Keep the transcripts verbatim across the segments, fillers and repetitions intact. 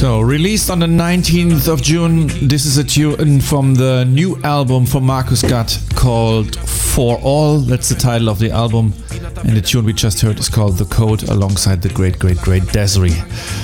So, released on the nineteenth of June, this is a tune from the new album from Markus Gatt called For All. That's the title of the album. And the tune we just heard is called The Code, alongside the great, great, great Desiree.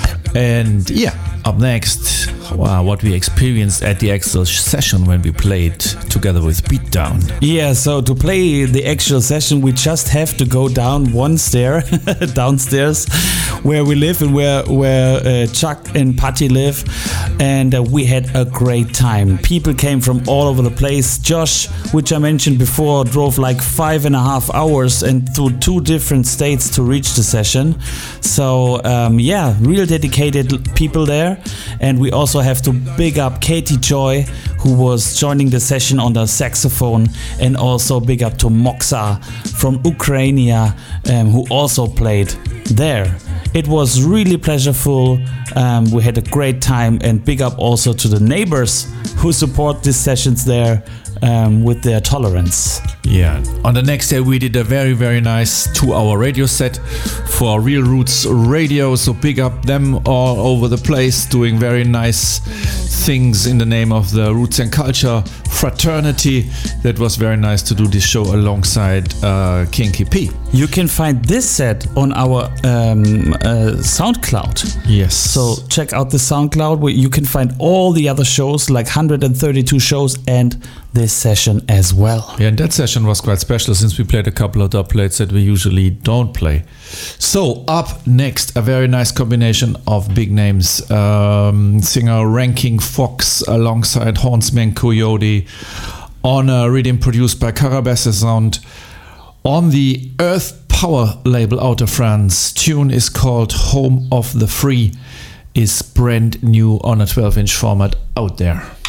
And yeah, up next, wow, what we experienced at the actual session when we played together with Beatdown. Yeah, so to play the actual session, we just have to go down one stair, downstairs, where we live and where where uh, Chuck and Patty live, and uh, we had a great time. People came from all over the place. Josh, which I mentioned before, drove like five and a half hours and through two different states to reach the session. So um, yeah, real dedicated people there. And we also have to big up Katie Joy, who was joining the session on the saxophone, and also big up to Moxa from Ukraine, um, who also played there. It was really pleasureful. Um, we had a great time, and big up also to the neighbors who support these sessions there um, with their tolerance. Yeah, on the next day we did a very, very nice two-hour radio set for Real Roots Radio, so big up them all over the place, doing very nice things in the name of the Roots and Culture fraternity. That was very nice to do this show alongside uh, Kinky P. You can find this set on our um, uh, SoundCloud. Yes. So check out the SoundCloud where you can find all the other shows, like one hundred thirty-two shows, and this session as well. Yeah, and that session was quite special since we played a couple of dub plates that we usually don't play. So up next, a very nice combination of big names. Um, singer Ranking Fox alongside Hornsman Coyote on a rhythm produced by Carabassa Sound on the Earth Power label out of France. Tune is called Home of the Free, is brand new on a twelve inch format out there.